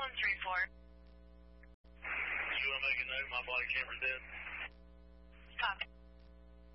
You want to make a note? My body camera's dead. Copy.